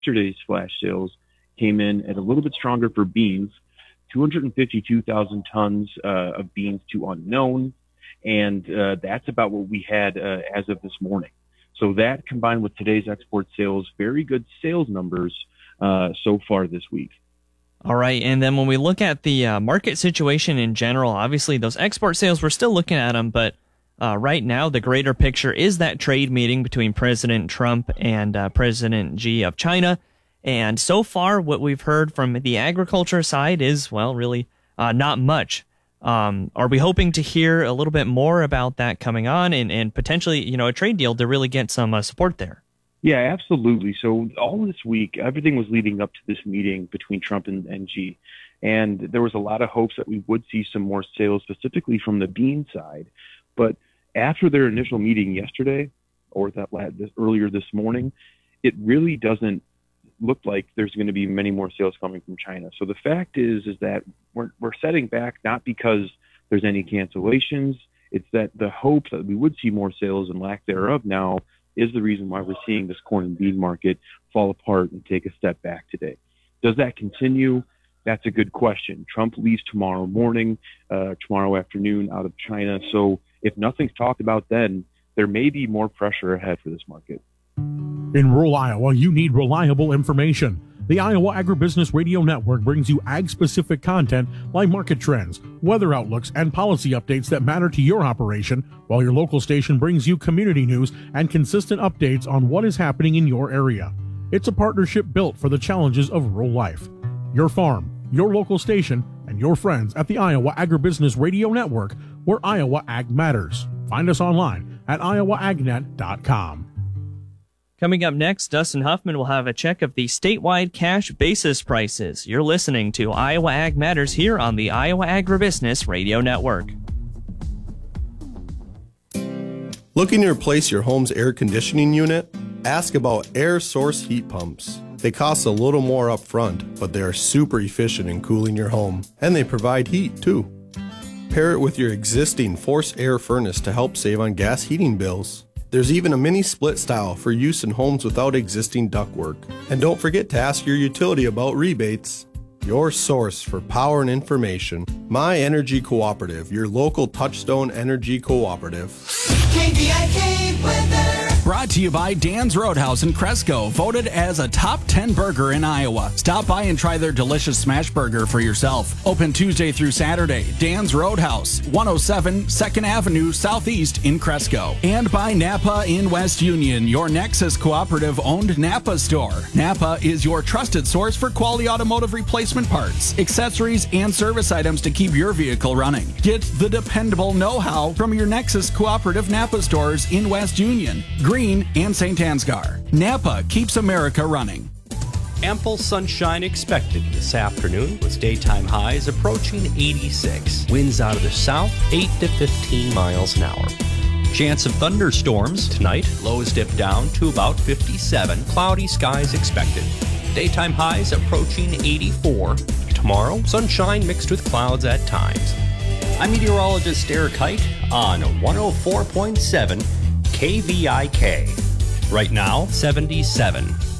Yesterday's flash sales came in at a little bit stronger for beans, 252,000 tons of beans to unknown, and that's about what we had as of this morning. So that combined with today's export sales, very good sales numbers so far this week. All right, and then when we look at the market situation in general, obviously those export sales, we're still looking at them, but right now the greater picture is that trade meeting between President Trump and President Xi of China. And so far, what we've heard from the agriculture side is, well, really not much. Are we hoping to hear a little bit more about that coming on and potentially, a trade deal to really get some support there? Yeah, absolutely. So all this week, everything was leading up to this meeting between Trump and Xi. And there was a lot of hopes that we would see some more sales, specifically from the bean side. But after their initial meeting yesterday, or earlier this morning, it really doesn't look like there's going to be many more sales coming from China. So the fact is that we're setting back not because there's any cancellations. It's that the hope that we would see more sales and lack thereof now is the reason why we're seeing this corn and bean market fall apart and take a step back today. Does that continue? That's a good question. Trump leaves tomorrow morning, tomorrow afternoon out of China. So if nothing's talked about then, there may be more pressure ahead for this market. In rural Iowa, you need reliable information. The Iowa Agribusiness Radio Network brings you ag-specific content like market trends, weather outlooks, and policy updates that matter to your operation, while your local station brings you community news and consistent updates on what is happening in your area. It's a partnership built for the challenges of rural life. Your farm, your local station, and your friends at the Iowa Agribusiness Radio Network, where Iowa Ag matters. Find us online at iowaagnet.com. Coming up next, Dustin Huffman will have a check of the statewide cash basis prices. You're listening to Iowa Ag Matters here on the Iowa Agribusiness Radio Network. Looking to replace your home's air conditioning unit? Ask about air source heat pumps. They cost a little more up front, but they are super efficient in cooling your home, and they provide heat too. Pair it with your existing forced air furnace to help save on gas heating bills. There's even a mini split style for use in homes without existing ductwork. And don't forget to ask your utility about rebates. Your source for power and information. My Energy Cooperative, your local Touchstone Energy Cooperative. KVIK weather. Brought to you by Dan's Roadhouse in Cresco, voted as a top 10 burger in Iowa. Stop by and try their delicious smash burger for yourself. Open Tuesday through Saturday. Dan's Roadhouse, 107 2nd Avenue Southeast in Cresco. And by Napa in West Union, your Nexus Cooperative owned Napa store. Napa is your trusted source for quality automotive replacement parts, accessories, and service items to keep your vehicle running. Get the dependable know-how from your Nexus Cooperative Napa stores in West Union, Green, and St. Ansgar. Napa keeps America running. Ample sunshine expected this afternoon with daytime highs approaching 86. Winds out of the south, 8 to 15 miles an hour. Chance of thunderstorms tonight. Lows dip down to about 57. Cloudy skies expected. Daytime highs approaching 84. Tomorrow, sunshine mixed with clouds at times. I'm meteorologist Eric Height on 104.7 KVIK. Right now, 77.